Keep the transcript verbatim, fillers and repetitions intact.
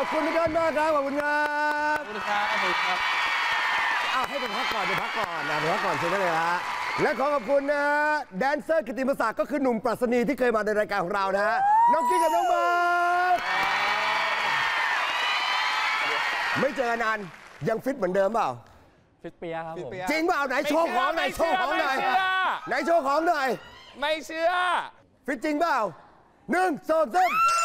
อบคุณทุกท่านมากครับขอบคุณครับขอบคุณครับขอบคุณครับเอาให้เป็นพักก่อนเป็นพักก่อนนะเป็นพักก่อนเชิญได้เลยฮะและขอขอบคุณนะแดนเซอร์กิตติมศักดิ์ก็คือหนุ่มปรัชนีที่เคยมาในรายการของเรานะฮะน้องกิ๊กกับน้องบาสไม่เจอนานยังฟิตเหมือนเดิมเปล่าฟิตเปียครับผมจริงเปล่าไหนโชว์ของไหนโชว์ของหน่อยไหนโชว์ของหน่อยไม่เชื่อฟิตจริงเปล่าหนึ่งสองสาม